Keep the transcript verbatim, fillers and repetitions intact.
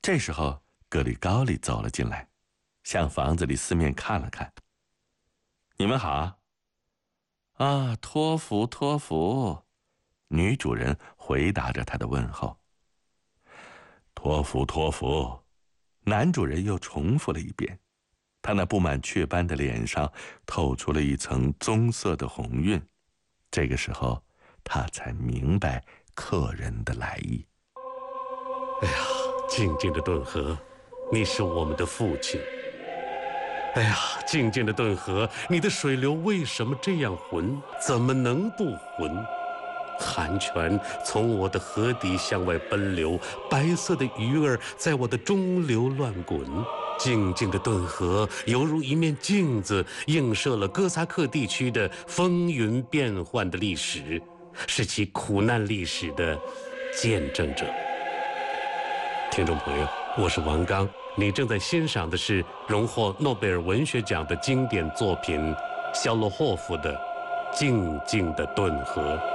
这时候，格里高利走了进来，向房子里四面看了看。你们好。啊，托福，托福。女主人回答着他的问候。托福，托福。男主人又重复了一遍，他那布满雀斑的脸上透出了一层棕色的红晕。这个时候，他才明白客人的来意。 哎呀，静静的顿河，你是我们的父亲。哎呀，静静的顿河，你的水流为什么这样浑？怎么能不浑？寒泉从我的河底向外奔流，白色的鱼儿在我的中流乱滚。静静的顿河犹如一面镜子，映射了哥萨克地区的风云变幻的历史，是其苦难历史的见证者。听众朋友，我是王刚，你正在欣赏的是荣获诺贝尔文学奖的经典作品肖洛霍夫的《静静的顿河》。